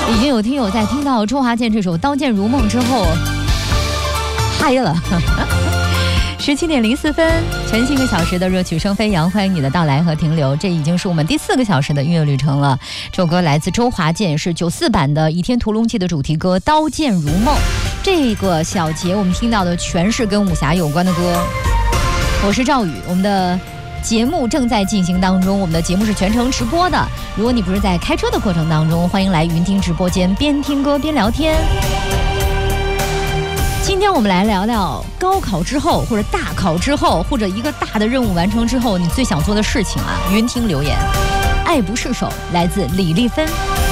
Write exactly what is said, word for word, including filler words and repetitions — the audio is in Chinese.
已经有听友在听到周华健这首《刀剑如梦》之后嗨了。十七点零四分，全新一个小时的热曲声飞扬，欢迎你的到来和停留。这已经是我们第四个小时的音乐旅程了。这首歌来自周华健，是九四版的《倚天屠龙记》的主题歌《刀剑如梦》。这个小节我们听到的全是跟武侠有关的歌。我是赵宇，我们的节目正在进行当中，我们的节目是全程直播的。如果你不是在开车的过程当中，欢迎来云听直播间，边听歌边聊天。今天我们来聊聊高考之后，或者大考之后，或者一个大的任务完成之后，你最想做的事情啊！云听留言，爱不释手，来自李丽芬。